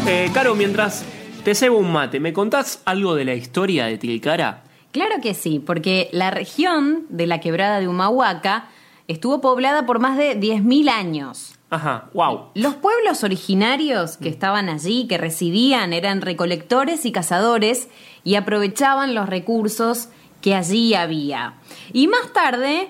Caro, mientras te cebo un mate, ¿me contás algo de la historia de Tilcara? Claro que sí, porque la región de la Quebrada de Humahuaca estuvo poblada por más de 10.000 años. Ajá, wow. Los pueblos originarios que estaban allí, que residían, eran recolectores y cazadores y aprovechaban los recursos que allí había. Y más tarde,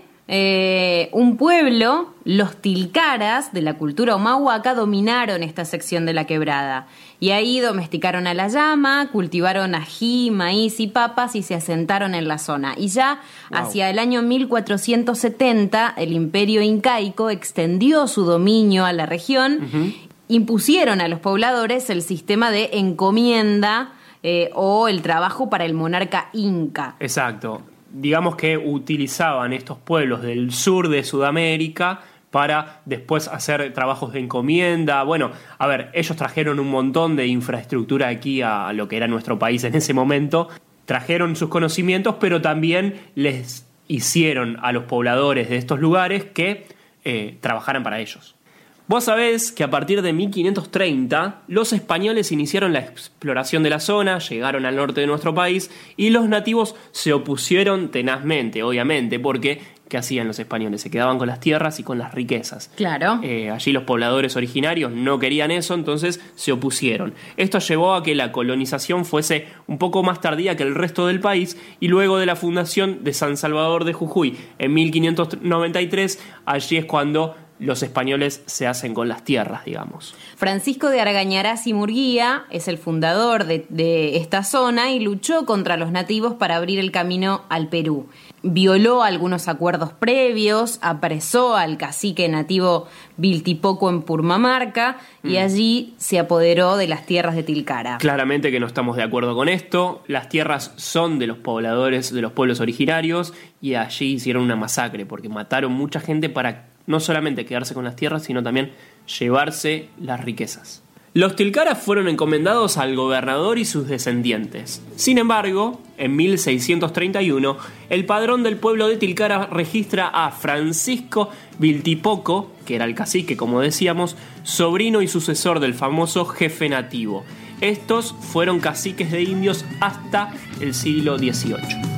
un pueblo, los Tilcaras, de la cultura humahuaca, dominaron esta sección de la quebrada. Y ahí domesticaron a la llama, cultivaron ají, maíz y papas y se asentaron en la zona. Y ya hacia el año 1470, el imperio incaico extendió su dominio a la región, impusieron a los pobladores el sistema de encomienda o el trabajo para el monarca inca. Exacto. Digamos que utilizaban estos pueblos del sur de Sudamérica para después hacer trabajos de encomienda. Bueno, a ver, ellos trajeron un montón de infraestructura aquí a lo que era nuestro país en ese momento. Trajeron sus conocimientos, pero también les hicieron a los pobladores de estos lugares que trabajaran para ellos. Vos sabés que a partir de 1530 los españoles iniciaron la exploración de la zona, llegaron al norte de nuestro país y los nativos se opusieron tenazmente, obviamente, porque ¿qué hacían los españoles? Se quedaban con las tierras y con las riquezas. Claro. Allí los pobladores originarios no querían eso, entonces se opusieron. Esto llevó a que la colonización fuese un poco más tardía que el resto del país y luego de la fundación de San Salvador de Jujuy en 1593, allí es cuando los españoles se hacen con las tierras, digamos. Francisco de Argañarás y Murguía es el fundador de esta zona y luchó contra los nativos para abrir el camino al Perú. Violó algunos acuerdos previos, apresó al cacique nativo Viltipoco en Purmamarca y allí se apoderó de las tierras de Tilcara. Claramente que no estamos de acuerdo con esto. Las tierras son de los pobladores, de los pueblos originarios, y allí hicieron una masacre porque mataron mucha gente para no solamente quedarse con las tierras, sino también llevarse las riquezas. Los Tilcaras fueron encomendados al gobernador y sus descendientes. Sin embargo, en 1631, el padrón del pueblo de Tilcara registra a Francisco Viltipoco, que era el cacique, como decíamos, sobrino y sucesor del famoso jefe nativo. Estos fueron caciques de indios hasta el siglo XVIII.